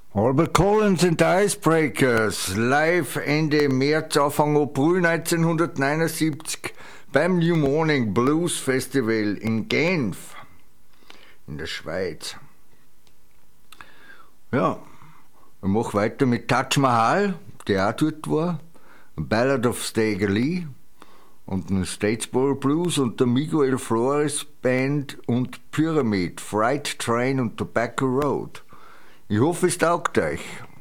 Albert Collins and the Icebreakers, live Ende März, Anfang April 1979 beim New Morning Blues Festival in Genf in der Schweiz. Ja, ich mache weiter mit Taj Mahal, der auch dort war, A Ballad of Stagger Lee und den Statesboro Blues und der Miguel Flores Band und Pyramid, Freight Train und Tobacco Road. Ich hoffe, es taugt euch.